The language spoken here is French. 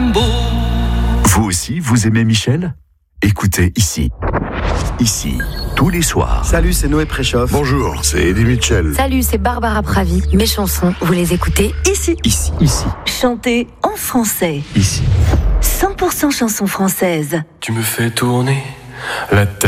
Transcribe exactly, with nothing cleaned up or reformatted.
Colombo. Vous aussi, vous aimez Michel ? Écoutez ici. Ici, tous les soirs. Salut, c'est Noé Préchoff. Bonjour, c'est Eddie Mitchell. Salut, c'est Barbara Pravi. Mes chansons, vous les écoutez ici. Ici. Ici. Chantées en français. Ici. cent pour cent chansons françaises. Tu me fais tourner la tête.